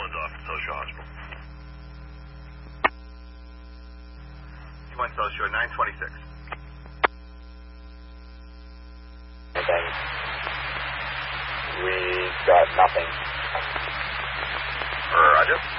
One's off at Social Hospital. 21 Social, 926. Okay. We got nothing. Roger.